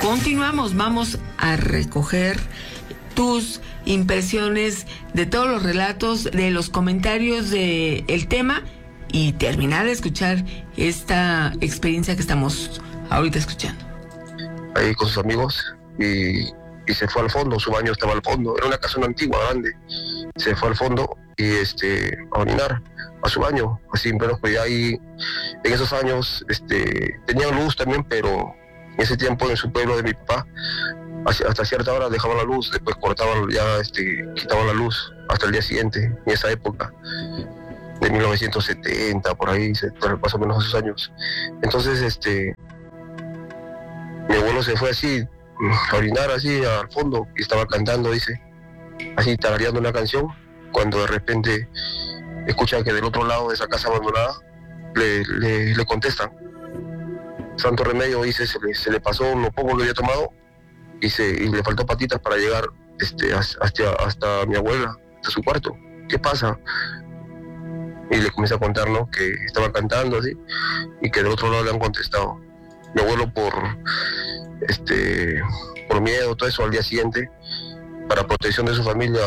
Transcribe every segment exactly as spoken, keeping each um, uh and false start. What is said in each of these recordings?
Continuamos, vamos a recoger tus impresiones de todos los relatos, de los comentarios de el tema y terminar de escuchar esta experiencia que estamos ahorita escuchando. Ahí con sus amigos y, y se fue al fondo, su baño estaba al fondo, era una casona antigua, grande, se fue al fondo y este a orinar a su baño, así, pero pues ya ahí en esos años este tenían luz también, pero en ese tiempo en su pueblo de mi papá hasta cierta hora dejaban la luz, después cortaban, ya este, quitaban la luz hasta el día siguiente, en esa época de mil novecientos setenta, por ahí, más o menos esos años. Entonces, este, mi abuelo se fue así, a orinar así al fondo, y estaba cantando, dice, así tarareando una canción, cuando de repente escucha que del otro lado de esa casa abandonada le, le, le contestan. Santo remedio, dice, se le, se le pasó lo poco que había tomado y, se, y le faltó patitas para llegar este, hasta, hasta mi abuela, hasta su cuarto. ¿Qué pasa? Y le comienza a contar, ¿no?, que estaba cantando así y que del otro lado le han contestado. Mi abuelo por este por miedo, todo eso, al día siguiente, para protección de su familia,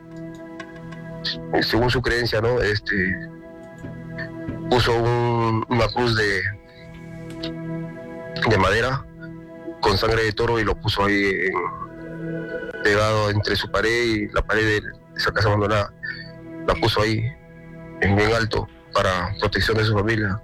según su creencia, ¿no?, este puso un, una cruz de de madera con sangre de toro y lo puso ahí en, pegado entre su pared y la pared de esa casa abandonada. La puso ahí en bien alto para protección de su familia.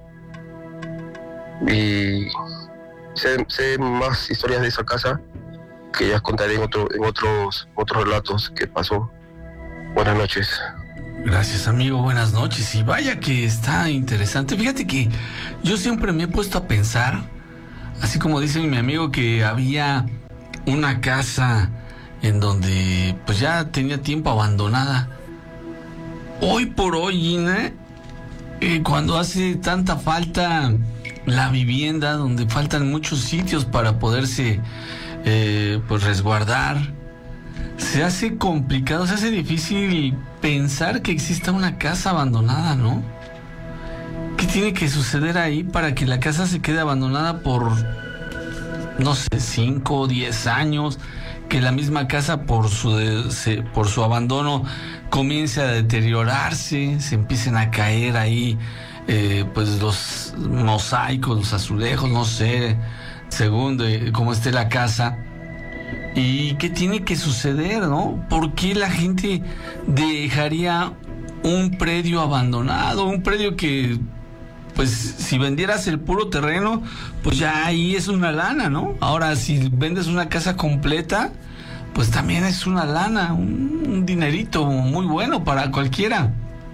Y sé, sé más historias de esa casa que ya contaré en, otro, en otros, otros relatos que pasó. Buenas noches. Gracias, amigo, buenas noches. Y vaya que está interesante. Fíjate que yo siempre me he puesto a pensar, así como dice mi amigo, que había una casa en donde pues ya tenía tiempo abandonada. Hoy por hoy, Gina, eh, cuando hace tanta falta la vivienda, donde faltan muchos sitios para poderse eh, pues resguardar, se hace complicado, se hace difícil pensar que exista una casa abandonada, ¿no? ¿Qué tiene que suceder ahí para que la casa se quede abandonada por, no sé, cinco o diez años? Que la misma casa por su, de, se, por su abandono comience a deteriorarse, se empiecen a caer ahí eh, pues los mosaicos, los azulejos, no sé, según de cómo esté la casa. ¿Y qué tiene que suceder, no? ¿Por qué la gente dejaría un predio abandonado? Un predio que, pues, si vendieras el puro terreno, pues ya ahí es una lana, ¿no? Ahora, si vendes una casa completa, pues también es una lana, un, un dinerito muy bueno para cualquiera.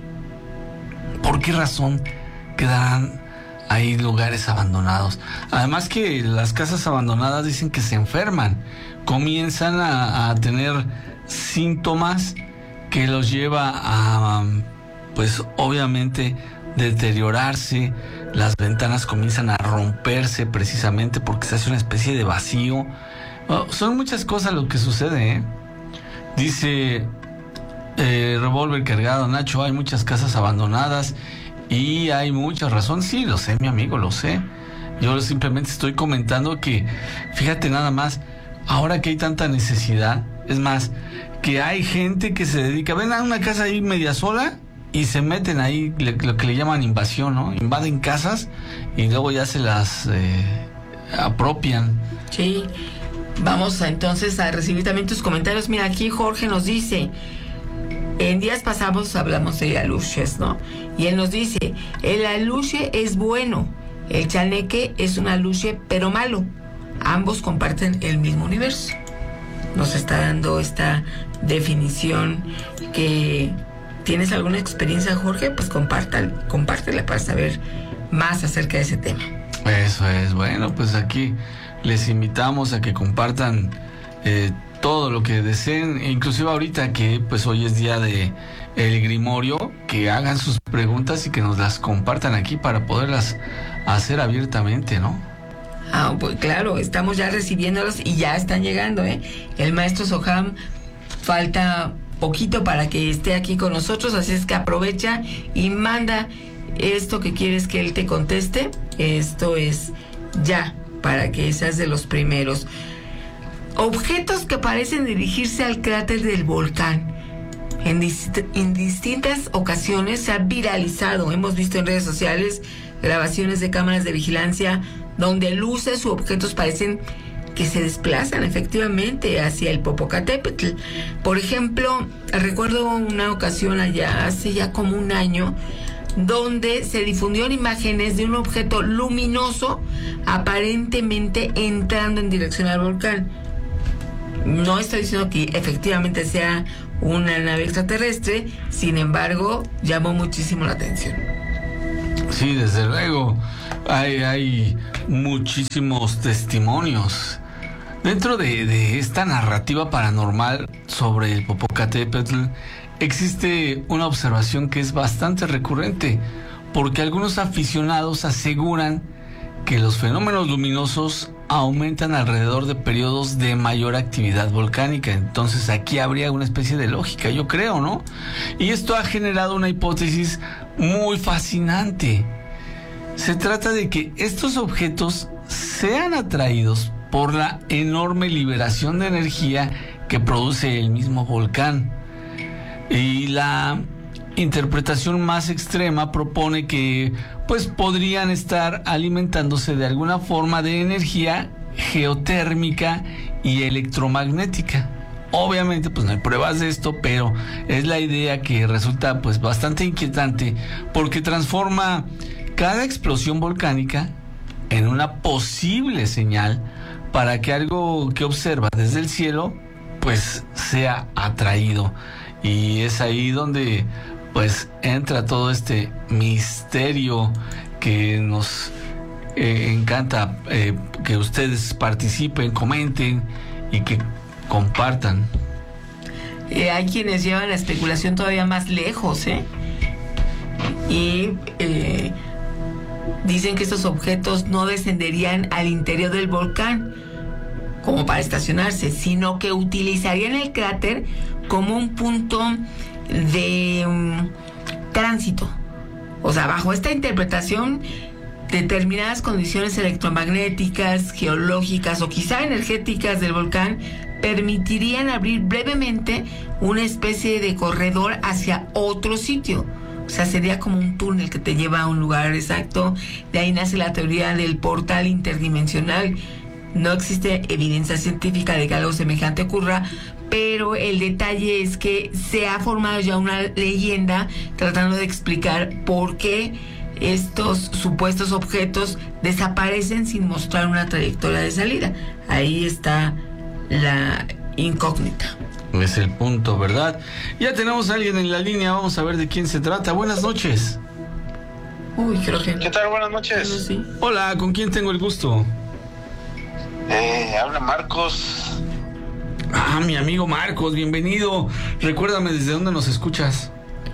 ¿Por qué razón quedarán ahí lugares abandonados? Además que las casas abandonadas dicen que se enferman, comienzan a, a tener síntomas que los lleva a, pues obviamente, deteriorarse. Las ventanas comienzan a romperse precisamente porque se hace una especie de vacío. Oh, son muchas cosas lo que sucede, ¿eh? Dice eh, Revólver Cargado, Nacho, hay muchas casas abandonadas y hay mucha razón. Sí, lo sé, mi amigo, lo sé. Yo simplemente estoy comentando que, fíjate nada más, ahora que hay tanta necesidad, es más, que hay gente que se dedica, ven a una casa ahí media sola y se meten ahí, le, lo que le llaman invasión, ¿no? Invaden casas y luego ya se las eh, apropian. Sí, vamos a, entonces a recibir también tus comentarios. Mira, aquí Jorge nos dice, en días pasados hablamos de aluches, ¿no? Y él nos dice, el aluche es bueno, el chaneque es un aluche pero malo. Ambos comparten el mismo universo. Nos está dando esta definición. Que ¿tienes alguna experiencia, Jorge? Pues compártala, compártela para saber más acerca de ese tema. Eso es, bueno, pues aquí les invitamos a que compartan eh, todo lo que deseen, inclusive ahorita que pues hoy es día de el Grimorio, que hagan sus preguntas y que nos las compartan aquí para poderlas hacer abiertamente, ¿no? Ah, pues claro, estamos ya recibiéndolos y ya están llegando, ¿eh? El maestro Soham, falta poquito para que esté aquí con nosotros, así es que aprovecha y manda esto que quieres que él te conteste. Esto es ya, para que seas de los primeros. objetos que parecen dirigirse al cráter del volcán. En, dist- en distintas ocasiones se ha viralizado, hemos visto en redes sociales grabaciones de cámaras de vigilancia donde luces u objetos parecen que se desplazan efectivamente hacia el Popocatépetl. Por ejemplo, recuerdo una ocasión allá, hace ya como un año, donde se difundieron imágenes de un objeto luminoso aparentemente entrando en dirección al volcán. No estoy diciendo que efectivamente sea una nave extraterrestre, sin embargo, llamó muchísimo la atención. Sí, desde luego, hay, hay muchísimos testimonios. Dentro de, de esta narrativa paranormal sobre el Popocatépetl, existe una observación que es bastante recurrente, porque algunos aficionados aseguran que los fenómenos luminosos aumentan alrededor de periodos de mayor actividad volcánica. Entonces aquí habría una especie de lógica, yo creo, ¿no? Y esto ha generado una hipótesis muy fascinante. Se trata de que estos objetos sean atraídos por la enorme liberación de energía que produce el mismo volcán. Y la interpretación más extrema propone que pues podrían estar alimentándose de alguna forma de energía geotérmica y electromagnética. Obviamente pues no hay pruebas de esto, pero es la idea que resulta pues bastante inquietante, porque transforma cada explosión volcánica en una posible señal para que algo que observa desde el cielo pues sea atraído. Y es ahí donde pues entra todo este misterio que nos eh, encanta eh, que ustedes participen, comenten y que compartan. Eh, hay quienes llevan la especulación todavía más lejos, ¿eh? Y eh, dicen que estos objetos no descenderían al interior del volcán como para estacionarse, sino que utilizarían el cráter como un punto de um, tránsito. O sea, bajo esta interpretación, determinadas condiciones electromagnéticas, geológicas o quizá energéticas del volcán permitirían abrir brevemente una especie de corredor hacia otro sitio. O sea, sería como un túnel que te lleva a un lugar exacto. De ahí nace la teoría del portal interdimensional. No existe evidencia científica de que algo semejante ocurra, pero el detalle es que se ha formado ya una leyenda tratando de explicar por qué estos supuestos objetos desaparecen sin mostrar una trayectoria de salida. Ahí está la incógnita. Es el punto, ¿verdad? Ya tenemos a alguien en la línea, vamos a ver de quién se trata. Buenas noches. Uy, creo que... ¿Qué tal? Buenas noches. Sí. Hola, ¿con quién tengo el gusto? Eh, habla Marcos. Ah, mi amigo Marcos, bienvenido. Recuérdame desde dónde nos escuchas.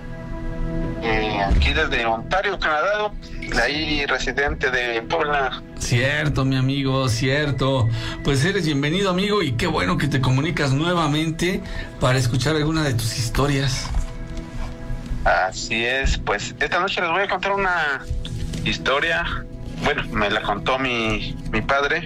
Eh, aquí desde Ontario, Canadá. De ahí residente de Puebla. Cierto, mi amigo, cierto. Pues eres bienvenido, amigo, y qué bueno que te comunicas nuevamente para escuchar alguna de tus historias. Así es, pues esta noche les voy a contar una historia. Bueno, me la contó mi, mi padre.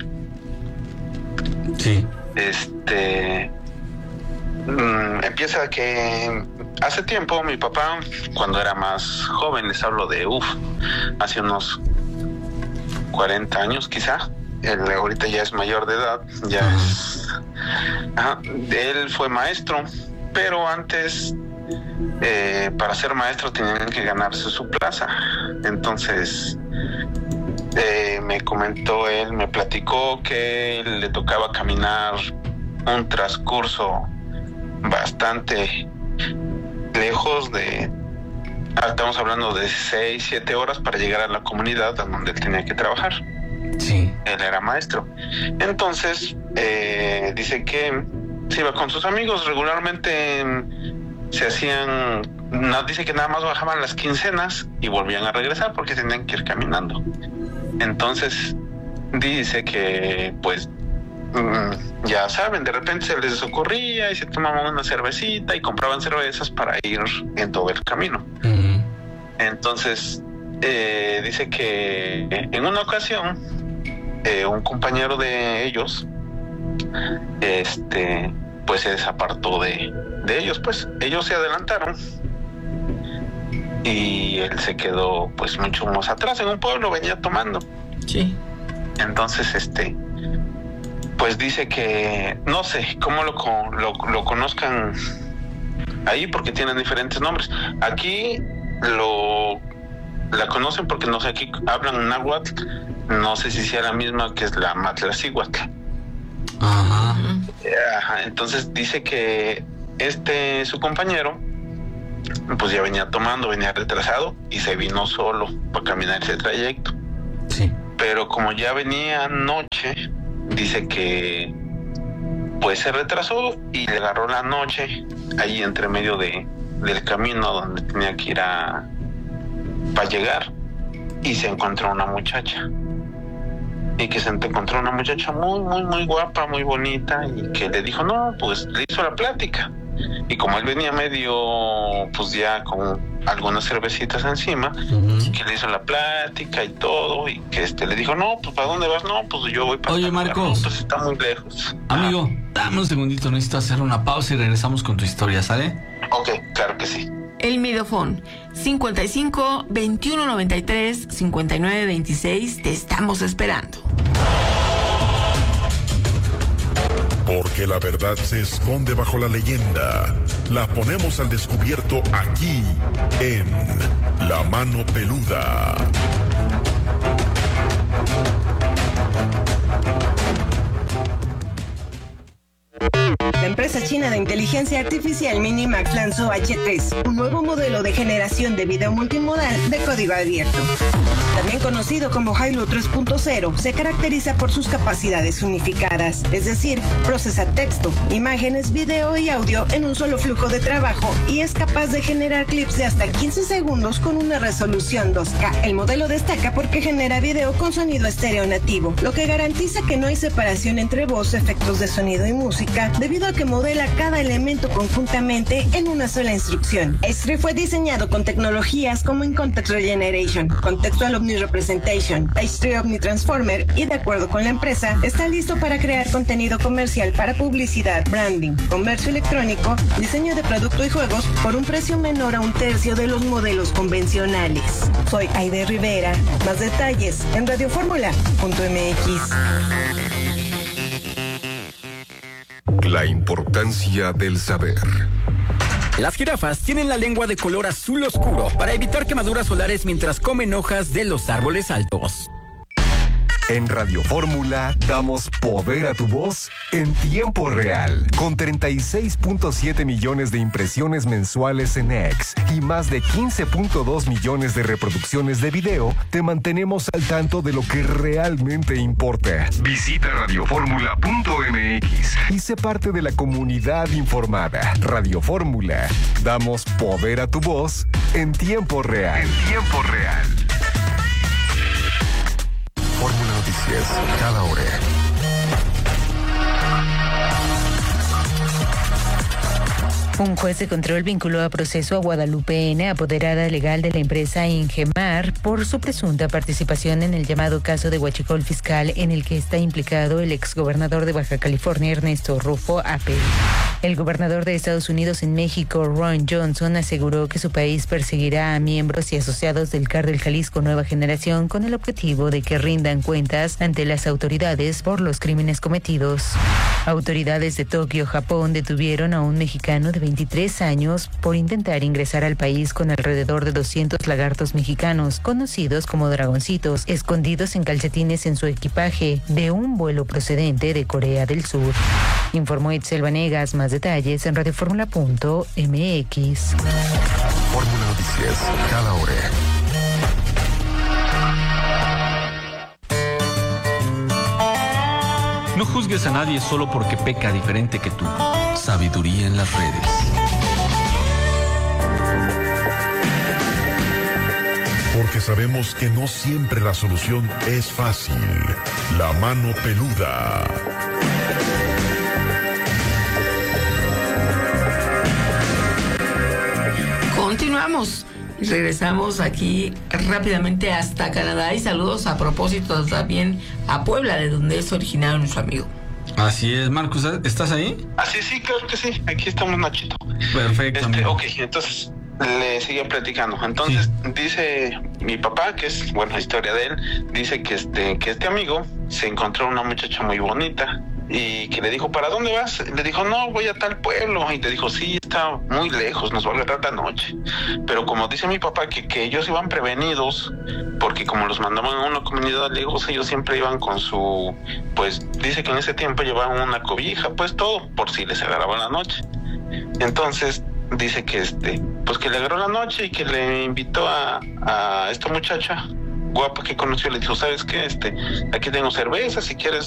Sí. Este mmm, empieza que hace tiempo mi papá, cuando era más joven, les hablo de uff, hace unos cuarenta años quizá. Él ahorita ya es mayor de edad, ya uh-huh. es, ajá, él fue maestro, pero antes eh, para ser maestro tenían que ganarse su plaza. Entonces Eh, me comentó él, me platicó que le tocaba caminar un transcurso bastante lejos de, estamos hablando de seis, siete horas para llegar a la comunidad a donde él tenía que trabajar. Sí. Él era maestro. Entonces, eh, dice que se iba con sus amigos, regularmente se hacían, no, dice que nada más bajaban las quincenas y volvían a regresar porque tenían que ir caminando. Entonces dice que pues mmm, ya saben, de repente se les ocurría y se tomaban una cervecita y compraban cervezas para ir en todo el camino. Uh-huh. Entonces eh, dice que en una ocasión eh, un compañero de ellos este, pues se desapartó de, de ellos, pues ellos se adelantaron y él se quedó pues mucho más atrás, en un pueblo venía tomando. Sí. Entonces, este, pues dice que, no sé cómo lo, lo, lo conozcan ahí porque tienen diferentes nombres. Aquí lo la conocen porque no sé, aquí hablan náhuatl, no sé si sea la misma que es la Matlacíhuatl. Ajá. Ajá. Entonces dice que este su compañero pues ya venía tomando, venía retrasado y se vino solo para caminar ese trayecto. Sí. Pero como ya venía noche, dice que pues se retrasó y le agarró la noche ahí entre medio de del camino donde tenía que ir a para llegar, y se encontró una muchacha y que se encontró una muchacha muy muy muy guapa, muy bonita, y que le dijo no, pues le hizo la plática, y como él venía medio pues ya con algunas cervecitas encima, uh-huh. que le hizo la plática y todo, y que este le dijo no, pues ¿para dónde vas? No, pues yo voy para Oye, Marcos, no, pues está muy lejos. Amigo, dame un segundito, necesito hacer una pausa y regresamos con tu historia, ¿sale? Ok, claro que sí. El Midofón cincuenta y cinco, veintiuno noventa y tres, cincuenta y nueve veintiséis. Te estamos esperando. Porque la verdad se esconde bajo la leyenda. La ponemos al descubierto aquí en La Mano Peluda. La empresa china de inteligencia artificial Minimax lanzó H tres, un nuevo modelo de generación de video multimodal de código abierto. También conocido como Hailuo tres punto cero, se caracteriza por sus capacidades unificadas, es decir, procesa texto, imágenes, video y audio en un solo flujo de trabajo y es capaz de generar clips de hasta quince segundos con una resolución dos K. El modelo destaca porque genera video con sonido estéreo nativo, lo que garantiza que no hay separación entre voz, efectos de sonido y música, debido a que modela cada elemento conjuntamente en una sola instrucción. H tres fue diseñado con tecnologías como In Context Regeneration, Contextual Omni-Representation, H tres Omni-Transformer y, de acuerdo con la empresa, está listo para crear contenido comercial para publicidad, branding, comercio electrónico, diseño de producto y juegos por un precio menor a un tercio de los modelos convencionales. Soy Aide Rivera. Más detalles en radioformula punto m x. La importancia del saber. Las jirafas tienen la lengua de color azul oscuro para evitar quemaduras solares mientras comen hojas de los árboles altos. En Radio Fórmula damos poder a tu voz en tiempo real. Con treinta y seis punto siete millones de impresiones mensuales en X y más de quince punto dos millones de reproducciones de video, te mantenemos al tanto de lo que realmente importa. Visita radioformula punto m x y sé parte de la comunidad informada. Radio Fórmula. Damos poder a tu voz en tiempo real. En tiempo real. Fórmula Noticias, cada hora. Un juez de control vinculó a proceso a Guadalupe N., apoderada legal de la empresa Ingemar, por su presunta participación en el llamado caso de huachicol fiscal en el que está implicado el exgobernador de Baja California, Ernesto Rufo Appel. El gobernador de Estados Unidos en México, Ron Johnson, aseguró que su país perseguirá a miembros y asociados del Cártel Jalisco Nueva Generación con el objetivo de que rindan cuentas ante las autoridades por los crímenes cometidos. Autoridades de Tokio, Japón, detuvieron a un mexicano de veintitrés años por intentar ingresar al país con alrededor de doscientos lagartos mexicanos, conocidos como dragoncitos, escondidos en calcetines en su equipaje, de un vuelo procedente de Corea del Sur. Informó Itzel Vanegas. Más detalles en radioformula punto m x. Fórmula Noticias, cada hora. No juzgues a nadie solo porque peca diferente que tú. Sabiduría en las redes. Porque sabemos que no siempre la solución es fácil. La Mano Peluda. Continuamos y regresamos aquí rápidamente hasta Canadá y saludos a propósito también a Puebla, de donde es originario nuestro amigo. Así es, Marcos, ¿estás ahí? Así sí, claro que sí, aquí estamos, Nachito. Perfecto. Este, amigo. ok, entonces le seguía platicando. Entonces sí. Dice mi papá, que es, bueno, la historia de él, dice que este, que este amigo se encontró una muchacha muy bonita y que le dijo, ¿para dónde vas? Le dijo, no, voy a tal pueblo. Y le dijo, sí, está muy lejos, nos va a agarrar la noche. Pero como dice mi papá, que, que ellos iban prevenidos, porque como los mandaban a una comunidad lejos, ellos siempre iban con su, pues, dice que en ese tiempo llevaban una cobija, pues todo, por si les agarraba la noche. Entonces, dice que este, pues que le agarró la noche y que le invitó a, a esta muchacha guapa que conoció, le dijo, ¿sabes qué? Este, aquí tengo cerveza, si quieres